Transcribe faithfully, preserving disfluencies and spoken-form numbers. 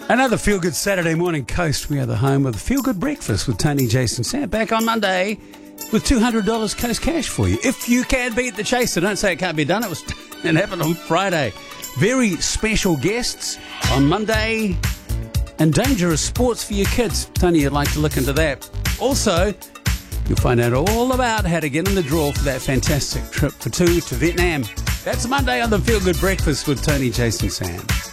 Another Feel Good Saturday Morning Coast. We are the home of the Feel Good Breakfast with Tony, Jason, Sam. Back on Monday with two hundred dollars Coast Cash for you. If you can beat the chaser, don't say it can't be done. It was it happened on Friday. Very special guests on Monday and dangerous sports for your kids. Tony, you'd like to look into that. Also, you'll find out all about how to get in the draw for that fantastic trip for two to Vietnam. That's Monday on the Feel Good Breakfast with Tony, Jason, Sam.